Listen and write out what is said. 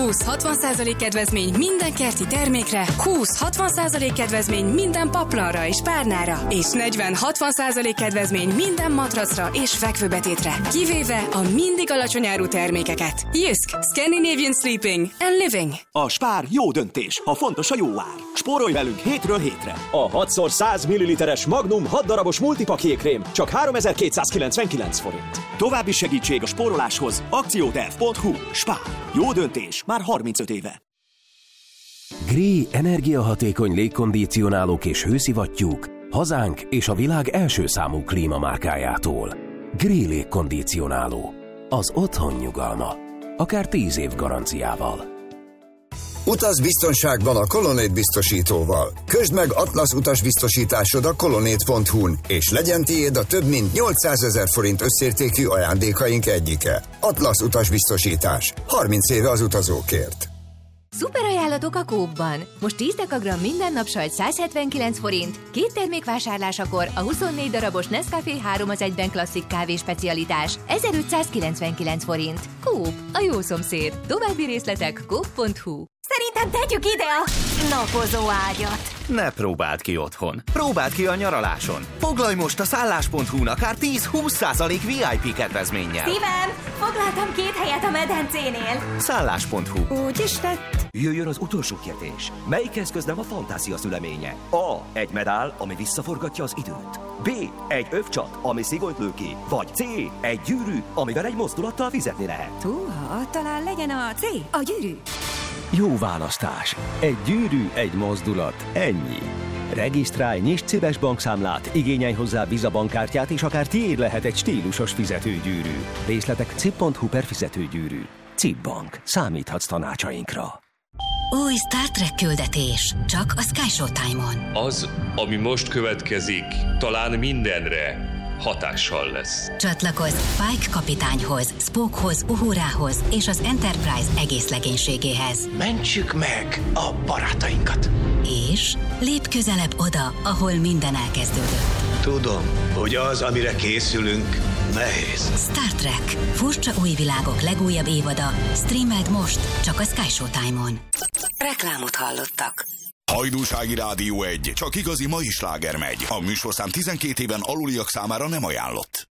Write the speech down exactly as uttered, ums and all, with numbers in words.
húsz-hatvan százalék kedvezmény minden kerti termékre, húsz-hatvan százalék kedvezmény minden paplanra és párnára, és negyven-hatvan százalék kedvezmény minden matracra és fekvőbetétre, kivéve a mindig alacsony áru termékeket. Jysk, Scandinavian Sleeping and Living. A Spár jó döntés, ha fontos a jó ár. Spórolj velünk hétről hétre. A hat szor száz milliliteres Magnum hat darabos multipak jégkrém csak háromezer-kétszázkilencvenkilenc forint. További segítség a spóroláshoz akcióterv pont hu. Spár. Jó döntés, már harmincöt éve. Gree energiahatékony légkondicionálók és hőszivattyúk hazánk és a világ első számú klímamárkájától. Gree légkondicionáló. Az otthon nyugalma. Akár tíz év garanciával. Utaz biztonságban a Colonnade biztosítóval. Közd meg Atlasz utasbiztosításod a colonnade pont hu-n, és legyen tiéd a több mint nyolcszázezer forint összértékű ajándékaink egyike. Atlasz utasbiztosítás. harminc éve az utazókért. Szuper ajánlatok a Coop-ban. Most tíz dekagram minden nap sajt száz hetvenkilenc forint, két termék vásárlásakor a huszonnégy darabos Nescafé három az egyben klasszik kávé specialitás ezerötszázkilencvenkilenc forint. Coop, a jó szomszéd. További részletek coop pont hu. Szerintem tegyük ide a napozó ágyat. Ne próbáld ki otthon. Próbáld ki a nyaraláson. Foglalj most a szállás pont hu-n akár tíz-húsz százalék vé i pé kedvezménnyel. Szívem, foglaltam két helyet a medencénél. szállás pont hu. Úgy is tett. Jöjjön az utolsó kérdés. Melyik eszköz nem a fantázia szüleménye? A. Egy medál, ami visszaforgatja az időt. B. Egy övcsat, ami szigonyt lő ki. Vagy C. Egy gyűrű, amivel egy mozdulattal fizetni lehet. Húha, talán legyen a C. A gyűrű. Jó választás. Egy gyűrű, egy mozdulat. Ennyi. Regisztrálj, nyisd Cibes bankszámlát, igényelj hozzá Visa bankkártyát, és akár tiéd lehet egy stílusos fizetőgyűrű. Részletek cib pont hu per fizetőgyűrű. Cib Bank. Számíthatsz tanácsainkra. Új Star Trek küldetés. Csak a Sky Showtime-on. Az, ami most következik, talán mindenre hatással lesz. Csatlakozz Pike kapitányhoz, Spockhoz, Uhurához és az Enterprise egész legénységéhez. Mentsük meg a barátainkat. És lépj közelebb oda, ahol minden elkezdődött. Tudom, hogy az, amire készülünk, nehéz. Star Trek. Furcsa új világok legújabb évada. Streameld most csak a Sky Showtime-on. Reklámot hallottak. Hajdúsági Rádió egy. Csak igazi mai sláger megy. A műsorszám tizenkét éven aluliak számára nem ajánlott.